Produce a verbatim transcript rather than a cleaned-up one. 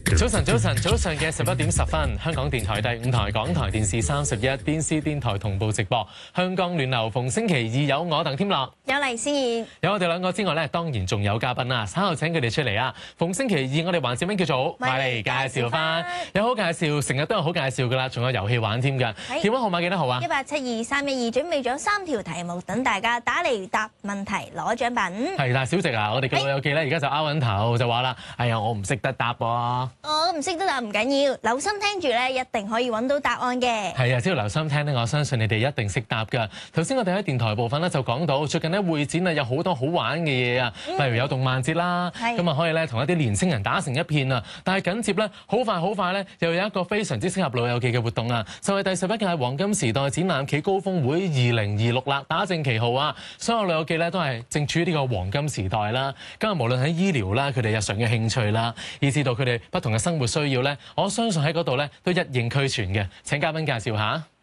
早晨，早晨，早上嘅十一點十分，香港電台第五台、港台電視三十一、電視電台同步直播。香港暖流逢星期二有我鄧添樂， 有黎思燕， 有我哋兩個之外咧，當然仲有嘉賓啦。稍後請佢哋出嚟啊！逢星期二我哋環節名叫做埋嚟介紹翻，有好介紹，成日都有好介紹噶啦，仲有遊戲玩添㗎。電話號碼幾多號啊？ 一八七二三一二，準備咗三條題目等大家打嚟答問題攞獎品。 係啦，小植啊，我哋嘅老友記咧，而家就拗緊頭就話啦，哎呀，我唔識得答喎。 我唔識得答唔緊要，留心聽住咧，一定可以揾到答案嘅。 係啊，只要留心聽咧，我相信你哋一定識答㗎。頭先我哋喺電台部分咧就講到，最近咧會展啊有好多好玩嘅嘢啊，例如有動漫節啦，咁啊可以咧同一啲年青人打成一片啊。但係緊接咧，好快好快咧，又有一個非常之適合老友記嘅活動啊，就係第十一屆黃金時代展覽暨高峰會二零二六啦，打正旗號啊！所有老友記咧都係正處於呢個黃金時代啦。今日無論喺醫療啦，佢哋日常嘅興趣啦，以至到佢哋不同嘅生活需要咧，我相信喺嗰度咧都一應俱全嘅。請嘉賓介紹下。